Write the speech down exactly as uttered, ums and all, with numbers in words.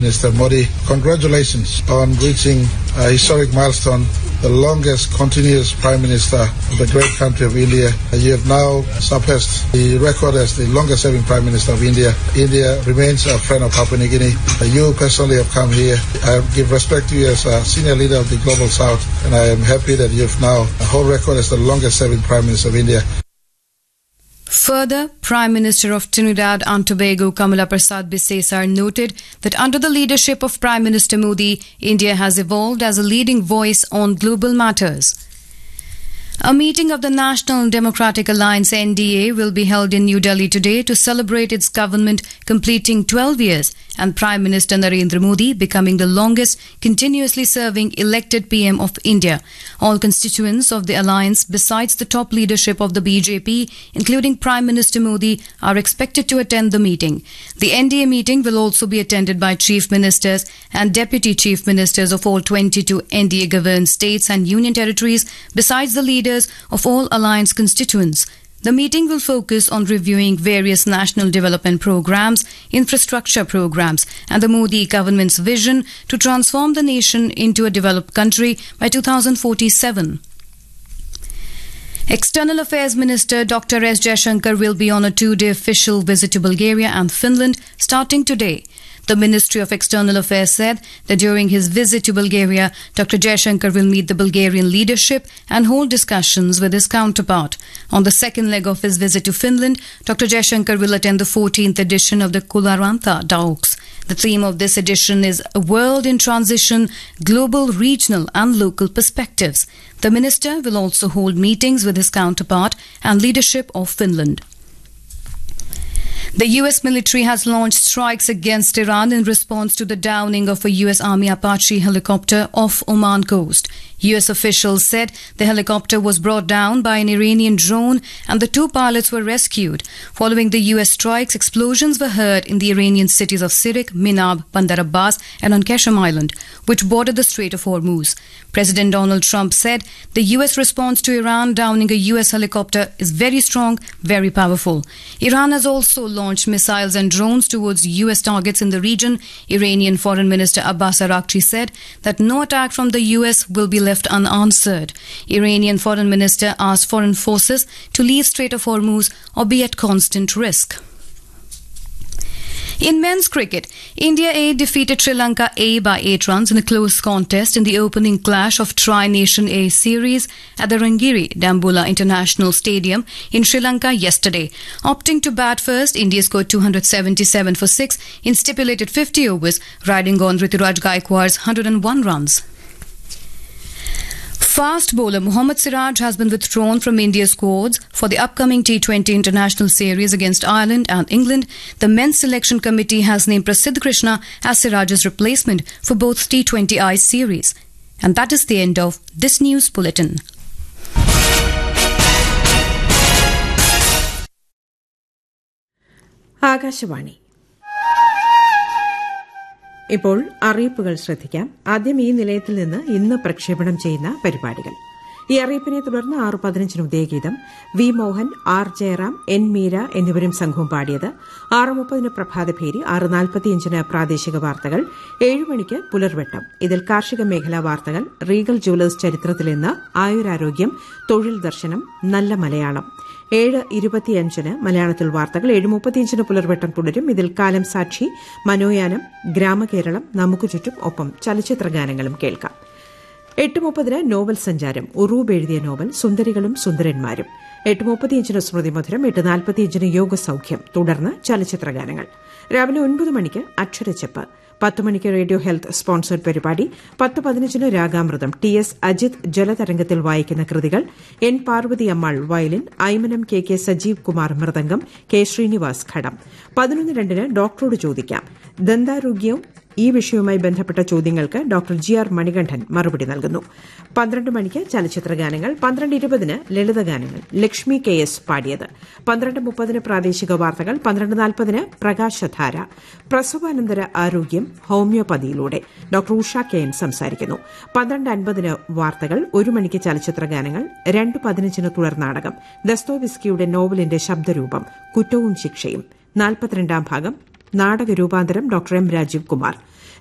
Mister Modi, congratulations on reaching a historic milestone, the longest continuous Prime Minister of the great country of India. You have now surpassed the record as the longest serving Prime Minister of India. India remains a friend of Papua New Guinea. You personally have come here. I give respect to you as a senior leader of the Global South, and I am happy that you have now a whole record as the longest serving Prime Minister of India. Further, Prime Minister of Trinidad and Tobago Kamala Prasad Bisesar noted that under the leadership of Prime Minister Modi, India has evolved as a leading voice on global matters. A meeting of the National Democratic Alliance N D A will be held in New Delhi today to celebrate its government completing twelve years and Prime Minister Narendra Modi becoming the longest continuously serving elected P M of India. All constituents of the alliance, besides the top leadership of the B J P, including Prime Minister Modi, are expected to attend the meeting. The N D A meeting will also be attended by chief ministers and deputy chief ministers of all twenty-two N D A-governed states and union territories, besides the leaders of all alliance constituents. The meeting will focus on reviewing various national development programs, infrastructure programs, and the Modi government's vision to transform the nation into a developed country by two thousand forty-seven. External Affairs Minister Doctor S Jaishankar will be on a two-day official visit to Bulgaria and Finland starting today. The Ministry of External Affairs said that during his visit to Bulgaria, Doctor Jaishankar will meet the Bulgarian leadership and hold discussions with his counterpart. On the second leg of his visit to Finland, Doctor Jaishankar will attend the fourteenth edition of the Kularanta Talks. The theme of this edition is A World in Transition, Global, Regional and Local Perspectives. The minister will also hold meetings with his counterpart and leadership of Finland. The U S military has launched strikes against Iran in response to the downing of a U S Army Apache helicopter off Oman coast. U S officials said the helicopter was brought down by an Iranian drone and the two pilots were rescued. Following the U S strikes, explosions were heard in the Iranian cities of Sirik, Minab, Bandar Abbas and on Qashm Island, which border the Strait of Hormuz. President Donald Trump said the U S response to Iran downing a U S helicopter is very strong, very powerful. Iran has also launched missiles and drones towards U S targets in the region. Iranian Foreign Minister Abbas Araghchi said that no attack from the U S will be left unanswered. Iranian Foreign Minister asked foreign forces to leave Strait of Hormuz or be at constant risk. In men's cricket, India A defeated Sri Lanka A by eight runs in a close contest in the opening clash of Tri-Nation A series at the Rangiri Dambulla International Stadium in Sri Lanka yesterday. Opting to bat first, India scored two hundred seventy-seven for six in stipulated fifty overs, riding on Rituraj Gaikwad's one hundred one runs. Fast bowler Mohammad Siraj has been withdrawn from India's squads for the upcoming T twenty International Series against Ireland and England. The men's selection committee has named Prasidh Krishna as Siraj's replacement for both T twenty I series. And that is the end of this news bulletin. Akashvani. ഇപ്പോൾ അറിയിപ്പുകൾ ശ്രദ്ധിക്കാം. ആദ്യം ഈ നിലയത്തിൽ നിന്ന് ഇന്ന് പ്രക്ഷേപണം ചെയ്യുന്ന പരിപാടികൾ. ഈ അറിയിപ്പിനെ തുടർന്ന് ആറ് പതിനഞ്ചിന് ഉദയഗീതം, V Mohan, R Jayaram, N Meera എന്നിവരും സംഘവും പാടിയത്. ആറ് മുപ്പതിന് പ്രഭാതഭേരി, ആറ് നാൽപ്പത്തിയഞ്ചിന് പ്രാദേശിക വാർത്തകൾ, ഏഴ് മണിക്ക് പുലർവെട്ടം. ഇതിൽ കാർഷിക മേഖലാ വാർത്തകൾ, റീഗൽ ജുവലേഴ്സ് ചരിത്രത്തിൽ ഇന്ന്, ആയുരാരോഗ്യം, തൊഴിൽ ദർശനം, നല്ല മലയാളം. ഏഴ് ഇരുപത്തിയഞ്ചിന് മലയാളത്തിൽ വാർത്തകൾ, ഏഴ് മുപ്പത്തിയഞ്ചിന് പുലർവെട്ടം തുടരും. ഇതിൽ കാലം സാക്ഷി, മനോയാനം, ഗ്രാമകേരളം, നമുക്ക് ചുറ്റും, ഒപ്പം ചലച്ചിത്ര ഗാനങ്ങളും കേൾക്കാം. എട്ട് മുപ്പതിന് നോവൽ സഞ്ചാരം, ഉറൂബ് എഴുതിയ നോവൽ സുന്ദരികളും സുന്ദരന്മാരും. എട്ട് മുപ്പത്തിയഞ്ചിന് സ്മൃതി മധുരം, എട്ട് നാൽപ്പത്തിയഞ്ചിന് യോഗസൌഖ്യം, തുടർന്ന് ചലച്ചിത്ര ഗാനങ്ങൾ. രാവിലെ ഒൻപത് മണിക്ക് അക്ഷരച്ചെപ്പ്, പത്ത് മണിക്ക് റേഡിയോ ഹെൽത്ത് സ്പോൺസേഡ് പരിപാടി, പത്ത് പതിനഞ്ചിന് രാഗാമൃതം, ടി എസ് അജിത് ജലതരംഗത്തിൽ വായിക്കുന്ന കൃതികൾ, N Parvathi Ammal violin, Aymanam K K Sajeev Kumar mridangam, K Srinivas ഘടം. പതിനൊന്ന് രണ്ടിന് ഡോക്ടറോട് ചോദിക്കാം, ദന്താരോഗ്യവും ഈ വിഷയവുമായി ബന്ധപ്പെട്ട ചോദ്യങ്ങൾക്ക് ഡോക്ടർ ജി ആർ മണികണ്ഠൻ മറുപടി നൽകുന്നു. പന്ത്രണ്ട് മണിക്ക് ചലച്ചിത്ര ഗാനങ്ങൾ, പന്ത്രണ്ട് ഇരുപതിന് ലളിതഗാനങ്ങൾ, ലക്ഷ്മി കെ എസ് പാടിയത്. പന്ത്രണ്ട് മുപ്പതിന് പ്രാദേശിക വാർത്തകൾ, പന്ത്രണ്ട് നാൽപ്പതിന് പ്രകാശധാര, പ്രസവാനന്തര ആരോഗ്യം ഹോമിയോപ്പതിയിലൂടെ ഡോക്ടർ ഉഷ കെ എൻ സംസാരിക്കുന്നു. പന്ത്രണ്ട് അൻപതിന് വാർത്തകൾ, ഒരു മണിക്ക് ചലച്ചിത്ര ഗാനങ്ങൾ, രണ്ട് പതിനഞ്ചിന് തുടർനാടകം, ദസ്തോവിസ്കിയുടെ നോവലിന്റെ ശബ്ദരൂപം കുറ്റവും ശിക്ഷയും, നാൽപ്പത്തിരണ്ടാം ഭാഗം, നാടക രൂപാന്തരം ഡോക്ടർ എം രാജീവ് കുമാർ.